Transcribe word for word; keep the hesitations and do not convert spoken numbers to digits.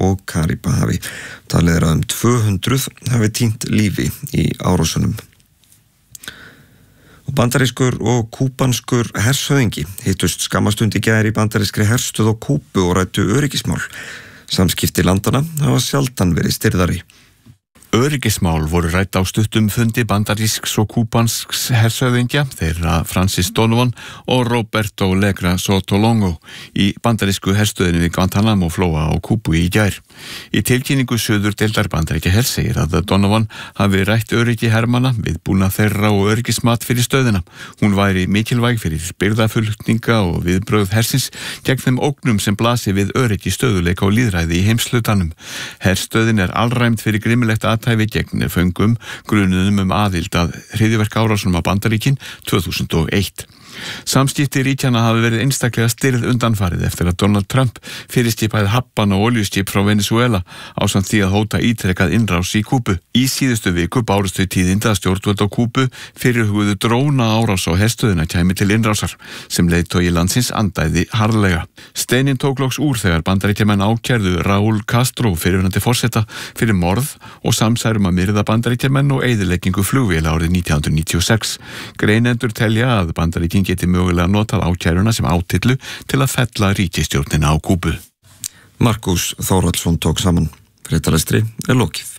og Karíbahafi. Talið er að um tvö hundruð hafi týnt lífi í árásunum. Og bandarískur og kúbanskur hershöfðingi hittust skammastund í gær í bandarískri herstöð á Kúbu og ræddu öryggismál. Samskipti landana hafa sjaldan verið stirðari. Öryggismál voru rædd á stuttum fundi bandarísks og kúbansks hershöfðingja, þeirra Francis Donovan og Roberto Legra Sotolongo í bandarísku herstöðinni við Guantanamo flóa á Kúbu í gær. Í tilkynningu suður deildar Bandaríkjahers segir að Donovan hafi rætt öryggi hermanna, viðbúnað þeirra og öryggismat fyrir stöðina. Hún væri mikilvæg fyrir birgðaflutninga og viðbrögð hersins gegn þeim ógnum sem blasi við öryggi, stöðuleika og lýðræði í heimshlutanum. Herstöðin er alræmd fyrir grimmilegt athæfi gegn föngum grunuðum um aðild að hryðjuverkaárásunum á Bandaríkin tvö þúsund og eitt. Samskipti ríkjanna hafi verið einstaklega stirð undanfarið eftir að Donald Trump fyrirskipaði hafban og oljuskip frá Venezuela ásamt því að hóta ítrekað innrás í Kúbu. Í síðustu viku bárust þau tíðindi að stjórnvöld á Kúbu fyrirhuguðu dróna árás á herstöðina kæmi til innrásar sem leiðtogi landsins andæði harðlega. Steininn tók loks úr þegar Bandaríkjamenn ákærðu Raúl Castro fyrrverandi forseta fyrir morð og samsærum að myrða Bandaríkjamenn og eyðileggingu flugvéla árið nítján hundruð níutíu og sex. Greinendur telja að Bandaríkin geti mögulega notað ákæruna sem átillu til að fella ríkisstjórnina á Kúbu. Markus Þórhallsson tók saman. Fréttalestri er lokið.